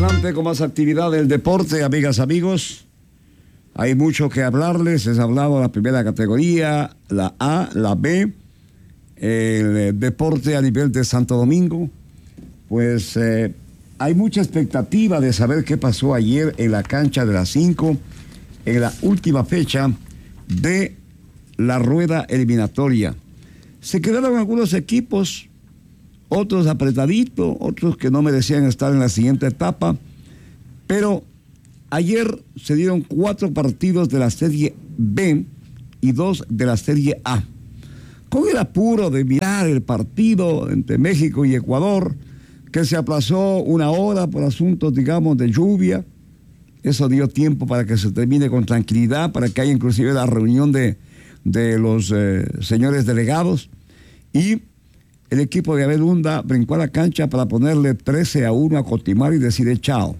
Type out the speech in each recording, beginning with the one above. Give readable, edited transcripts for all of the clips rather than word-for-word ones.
adelante con más actividad del deporte, amigas, amigos. Hay mucho que hablarles. Les he hablado de la primera categoría, la A, la B, el deporte a nivel de Santo Domingo. Pues hay mucha expectativa de saber qué pasó ayer en la cancha de las 5, en la última fecha de la rueda eliminatoria. Se quedaron algunos equipos, otros apretaditos, otros que no merecían estar en la siguiente etapa, pero ayer se dieron 4 partidos de la Serie B y 2 de la Serie A. Con el apuro de mirar el partido entre México y Ecuador, que se aplazó 1 hora por asuntos, digamos, de lluvia, eso dio tiempo para que se termine con tranquilidad, para que haya inclusive la reunión de los señores delegados, y el equipo de Abel Hunda brincó a la cancha para ponerle 13-1 a Cotimar y decirle chao.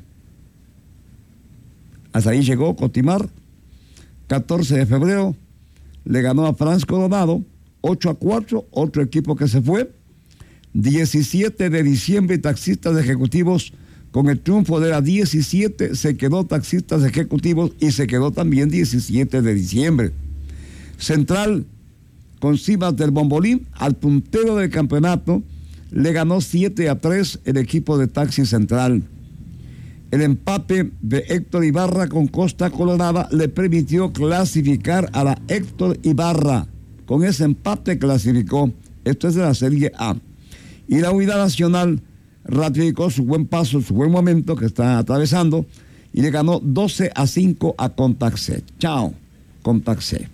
Hasta ahí llegó Cotimar. 14 de febrero le ganó a Franz Coronado 8-4, otro equipo que se fue. 17 de diciembre, Taxistas Ejecutivos, con el triunfo de la 17, se quedó Taxistas Ejecutivos y se quedó también 17 de diciembre. Central, con Cimas del Bombolín, al puntero del campeonato, le ganó 7-3 el equipo de Taxi Central. El empate de Héctor Ibarra con Costa Colorada le permitió clasificar a la Héctor Ibarra. Con ese empate clasificó. Esto es de la Serie A. Y la Unidad Nacional ratificó su buen paso, su buen momento que está atravesando, y le ganó 12-5 a Contaxé. Chao, Contaxé.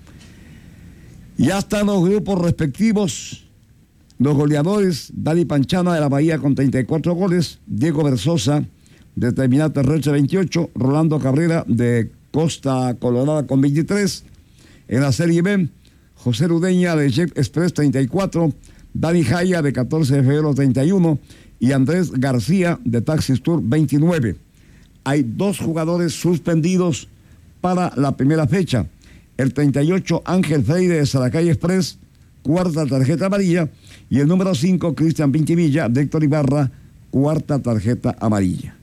Ya están los grupos respectivos. Los goleadores: Dani Panchana de la Bahía con 34 goles, Diego Versosa de Terminal Terrestre 28, Rolando Cabrera de Costa Colorada con 23. En la Serie B, José Ludeña de Jet Express 34, Dani Jaya de 14 de febrero 31 y Andrés García de Taxis Tour 29. Hay 2 jugadores suspendidos para la primera fecha. El 38, Ángel Freire de Saracay Express, 4ª tarjeta amarilla, y el número 5, Cristian Pintivilla de Héctor Ibarra, 4ª tarjeta amarilla.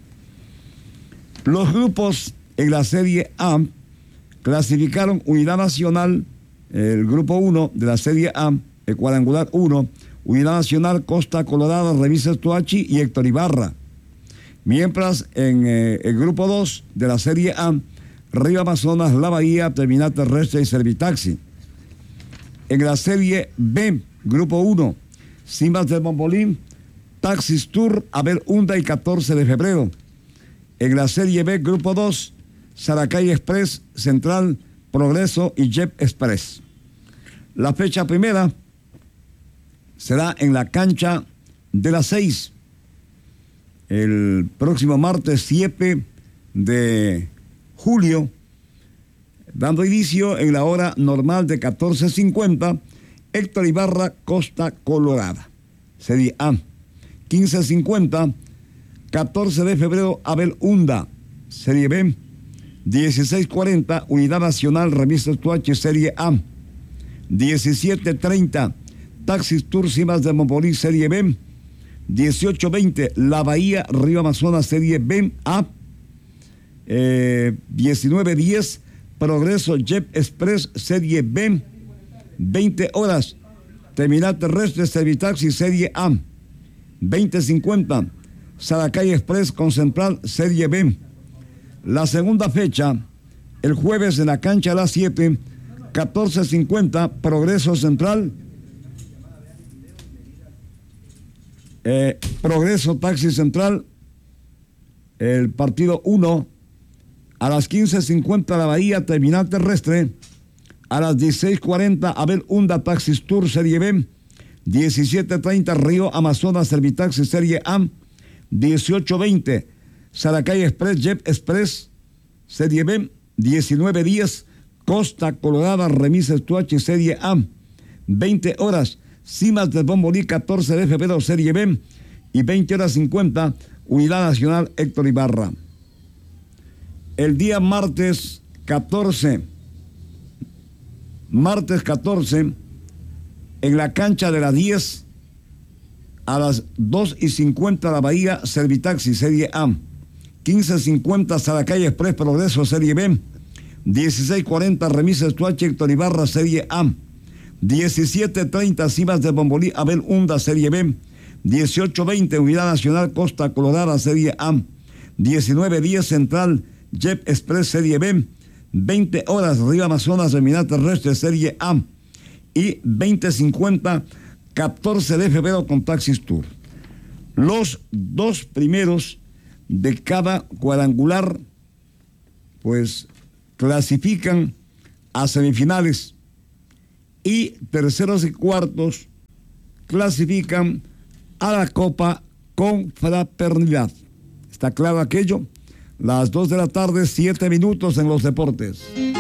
Los grupos en la Serie A clasificaron: Unidad Nacional, el grupo 1 de la Serie A, el cuadrangular 1, Unidad Nacional, Costa Colorada, Revisas Toachi y Héctor Ibarra. Mientras en el grupo 2 de la Serie A, Río Amazonas, La Bahía, Terminal Terrestre y Servitaxi. En la Serie B, grupo 1, Cimas del Bombolín, Taxis Tour, Abel Hunda y 14 de febrero. En la Serie B, grupo 2, Saracay Express, Central, Progreso y Jet Express. La fecha primera será en la cancha de las 6, el próximo martes 7 de julio, dando inicio en la hora normal de 14:50, Héctor Ibarra, Costa Colorada. Serie A. 15:50, 14 de febrero, Abel Hunda. Serie B. 16:40, Unidad Nacional, Revistas Tuache, Serie A. 17:30, Taxis Tour, Cimas de Montpolí, Serie B. 18:20, La Bahía, Río Amazonas, Serie B A. 19:10, Progreso Jet Express, Serie B. 20 horas, Terminal Terrestre, Servitaxi, Serie A. 20:50, Saracay Express con Central, Serie B. La segunda fecha, el jueves en la cancha a las 7, 14:50, Progreso Central, Progreso Taxi Central, el partido 1, a las 15:50 La Bahía, Terminal Terrestre, a las 16:40 Abel Hunda, Taxis Tour, Serie B. 17:30, Río Amazonas, Servitaxi, Serie A. 18:20, Saracay Express, Jet Express, Serie B. 19:10, Costa Colorada, Remises Tuachi, Serie A. 20 horas, Cimas del Bombolí, 14 de febrero, Serie B. Y 20:50, Unidad Nacional, Héctor Ibarra. El día martes 14, en la cancha de las 10, A las 2:50 La Bahía Servitaxi, Serie A. 15:50 Saracay Express Progreso, Serie B. 16:40 Remises Tuache Héctor Ibarra, Serie A. 17:30 Cimas de Bombolí Abel Hunda, Serie B. 18:20 Unidad Nacional Costa Colorada, Serie A. 19:10 Central Jet Express, Serie B. 20 horas Río Amazonas Terminal Terrestre, Serie A. Y 20:50 14 de febrero con Taxis Tour. Los dos primeros de cada cuadrangular pues clasifican a semifinales y terceros y cuartos clasifican a la Copa Confraternidad. ¿Está claro aquello? Las 2 de la tarde, 7 minutos en los deportes.